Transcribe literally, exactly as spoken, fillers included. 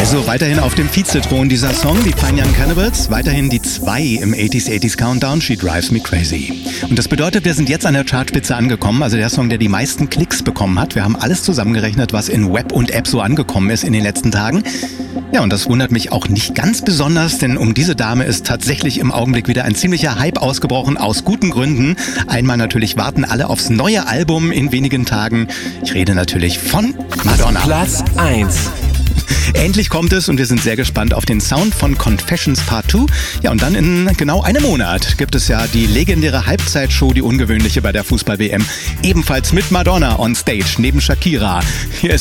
Also weiterhin auf dem Vizethron dieser Song, die Fine Young Cannibals, weiterhin die zwei im achtziger achtziger Countdown, She Drives Me Crazy. Und das bedeutet, wir sind jetzt an der Chartspitze angekommen, also der Song, der die meisten Klicks bekommen hat. Wir haben alles zusammengerechnet, was in Web und App so angekommen ist in den letzten Tagen. Ja, und das wundert mich auch nicht ganz besonders, denn um diese Dame ist tatsächlich im Augenblick wieder ein ziemlicher Hype ausgebrochen, aus guten Gründen. Einmal natürlich warten alle aufs neue Album in wenigen Tagen. Ich rede natürlich von Madonna. Platz eins. Endlich kommt es und wir sind sehr gespannt auf den Sound von Confessions Part zwei. Ja, und dann in genau einem Monat gibt es ja die legendäre Halbzeitshow, die ungewöhnliche bei der Fußball-W M. Ebenfalls mit Madonna on Stage, neben Shakira. Hier ist